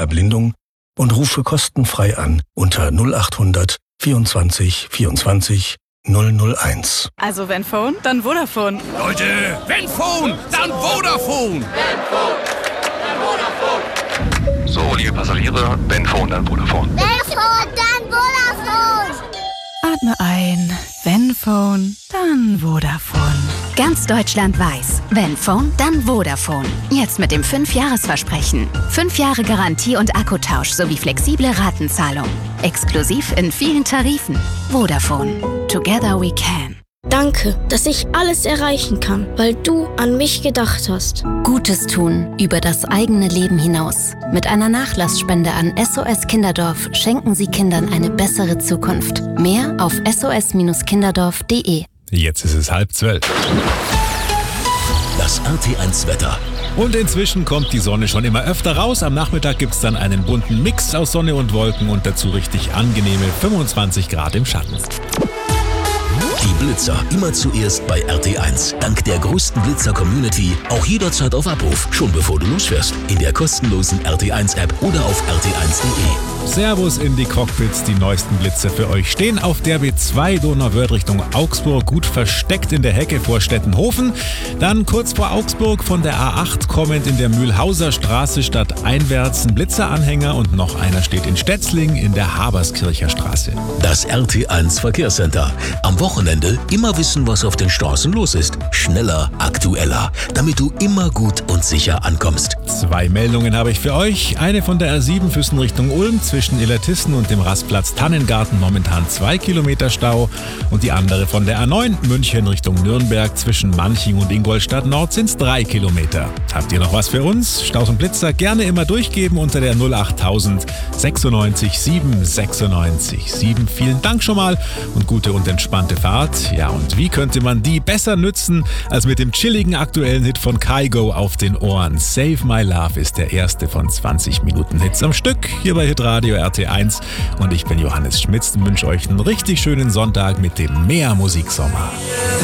Erblindung und rufe kostenfrei an unter 0800 24 24 001. Also wenn Phone, dann Vodafone. Leute, wenn Phone, dann Vodafone. So, liebe Passagiere, wenn Phone, dann Vodafone. Wenn Phone, dann Vodafone. Atme ein. Wenn Phone, dann Vodafone. Ganz Deutschland weiß, wenn Phone, dann Vodafone. Jetzt mit dem 5-Jahres-Versprechen. 5 Jahre Garantie und Akkutausch sowie flexible Ratenzahlung. Exklusiv in vielen Tarifen. Vodafone. Together we can. Danke, dass ich alles erreichen kann, weil du an mich gedacht hast. Gutes tun über das eigene Leben hinaus. Mit einer Nachlassspende an SOS Kinderdorf schenken Sie Kindern eine bessere Zukunft. Mehr auf sos-kinderdorf.de. Jetzt ist es 11:30. Das RT1 Wetter. Und inzwischen kommt die Sonne schon immer öfter raus. Am Nachmittag gibt es dann einen bunten Mix aus Sonne und Wolken und dazu richtig angenehme 25 Grad im Schatten. Die Blitzer immer zuerst bei RT1. Dank der größten Blitzer-Community auch jederzeit auf Abruf, schon bevor du losfährst. In der kostenlosen RT1-App oder auf rt1.de. Servus in die Cockpits, die neuesten Blitzer für euch stehen auf der B2 Donauwörth Richtung Augsburg, gut versteckt in der Hecke vor Stettenhofen. Dann kurz vor Augsburg von der A8 kommend in der Mühlhauser Straße stadteinwärts ein Blitzeranhänger und noch einer steht in Stetzling in der Haberskircher Straße. Das RT1 Verkehrscenter. Am Wochenende immer wissen, was auf den Straßen los ist. Schneller, aktueller, damit du immer gut und sicher ankommst. 2 Meldungen habe ich für euch. Eine von der R7 Füssen Richtung Ulm zwischen Illertissen und dem Rastplatz Tannengarten momentan 2 Kilometer Stau. Und die andere von der A9 München Richtung Nürnberg zwischen Manching und Ingolstadt Nord sind es 3 Kilometer. Habt ihr noch was für uns? Staus und Blitzer gerne immer durchgeben unter der 08000 96 7 96 7. Vielen Dank schon mal und gute und entspannte Fahrt. Ja, und wie könnte man die besser nützen als mit dem chilligen aktuellen Hit von Kygo auf den Ohren? Save My Love ist der erste von 20 Minuten Hits am Stück hier bei Hitradio RT1 und ich bin Johannes Schmitz und wünsche euch einen richtig schönen Sonntag mit dem Mehr Musiksommer.